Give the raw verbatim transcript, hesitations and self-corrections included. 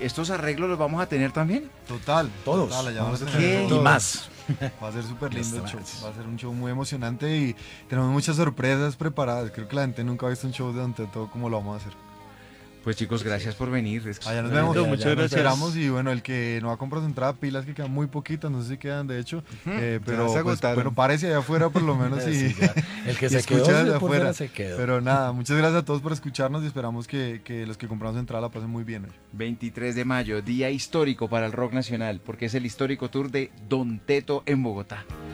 ¿estos arreglos los vamos a tener también? Total, Todos. total, allá vamos a ¿Qué? tener Y todos. más. Va a ser súper lindo el show, Extras. va a ser un show muy emocionante y tenemos muchas sorpresas preparadas. Creo que la gente nunca ha visto un show de Don Teto como lo vamos a hacer. Pues chicos, gracias por venir. Es- Allá nos Bueno, vemos, ya, allá ya nos nos esperamos y bueno, el que no ha comprado su entrada, pilas que quedan muy poquitas, no sé si quedan de hecho, eh, pero, se pues, agotaron. pero párese allá afuera por lo menos y, Sí, ya. El que y se quedó escucha por desde fuera afuera. se quedó. Pero nada, muchas gracias a todos por escucharnos y esperamos que, que los que compraron su entrada la pasen muy bien hoy. veintitrés de mayo, día histórico para el rock nacional, porque es el histórico tour de Don Teto en Bogotá.